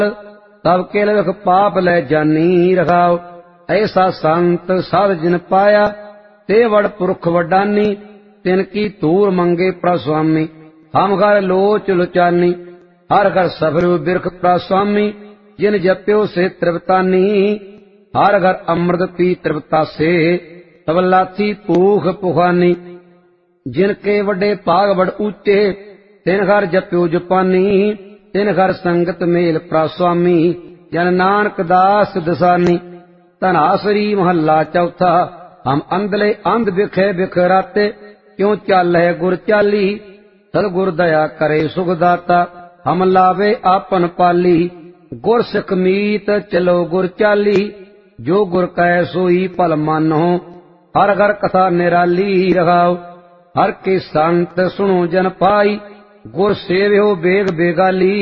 तब के लख पाप ले जानी रखाओ। ऐसा संत साध जिन पाया ते वड़ पुरख वडानी, तिनकी तूर मंगे प्रस्वामी हम घर लोच लुचानी। हर घर सबरु बिरख प्रस्वामी जिन जप्यो से त्रिवतानी। हर घर अमृत पी त्रिवता से तब लाथी पूख पुखानी। जिनके वड्डे भाग बड़ ऊंचे तिन घर जप्यो जपानी। तिन घर संगत मेल प्रस्वामी जन नानक दास दसानी। धनासरी महला चौथा हम अंधले अंध बिखे बिखराते, क्यों चाल है गुर चाली सतगुर दया करे सुखदाता। हम लावे आपन पाली गुर सिख मीत चलो गुर चाली। जो गुर कह सोई पल मानो हर घर कथा निराली रखाओ। हर के संत सुनो जन पाई गुर सेव्यो बेग बेगाली।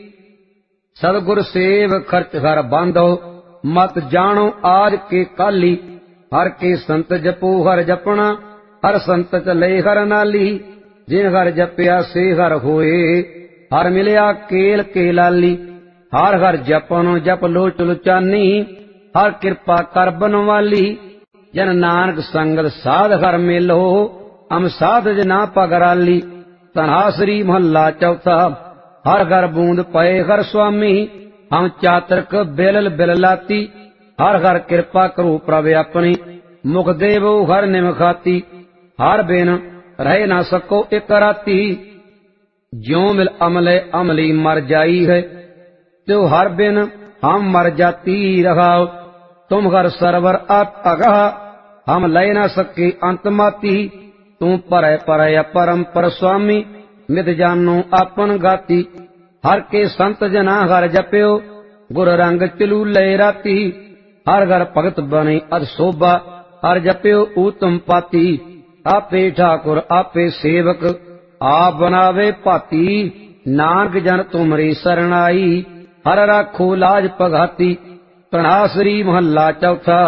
सतगुर सेव खर्च घर बांधो मत जानो आज के काली। हर के संत जपो हर जपना हर संत चले हर नाली। जिन हर जपया से हर होए हर मिलया केल के लाली। हर हर जपन जप लोच लुचानी हर कृपा कर बनवाली। जन नानक संगत साध हर मेलो हम साध जना पगराली। धनासरी महला चौथा हर घर बूंद पए हर स्वामी हम चातरक बेलल बिललाती। हर हर कृपा करो प्रभ अपनी मुख देवो हर निमखाती। हर बिन रह ना सको एक राती ज्यों मिल अमले अमली मर जाई है। त्यो हर बिन हम मर जाती रखाओ। तुम हर सरवर आप अगह हम लय ना सके अंतमाती। तू परय परय परम पर स्वामी मित जानो आपन गाती। हर के संत जना हर जप्यो गुर रंग चलू लय राती। हर घर भगत बने अध शोभा हर जप्यो ऊतम पाती। आपे ठाकुर आपे सेवक आप बनावे पाती। नानक जन तुमरी शरणाई हर राखो लाज पघाती। धनासरी महला चौथा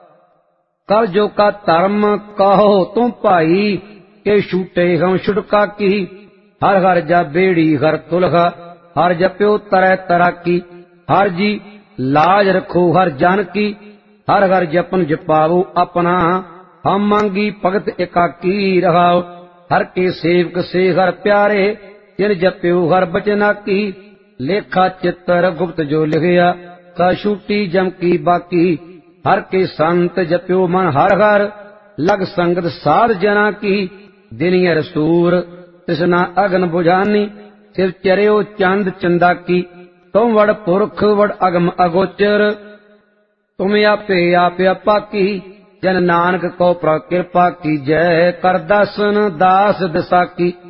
कर जो का धर्म कहो तुम भाई के छूटे हम छुटका की। हर हर जा बेड़ी हर तुलहा हर जप्यो तरह तरह की। हर जी लाज रखो हर जान की। हर हर जपन जपावो अपना हम मांगी भगत एकाकी रहाओ। हर के सेवक से हर प्यारे जिन जप्यो हर बचना की। लेखा चित्र गुप्त जो लिखया का छूटी जम की बाकी। हर के संत जप्यो मन हर हर लग संगत साध जना की। दिनियर सूर तिसना अगन बुझानी सिर चरियो चंद चंदा की। तुम वड़ पुरख वड़ अगम अगोचर तुम आपे आप अपाकी। जन नानक को कृपा की जय कर दसन दास दसा की।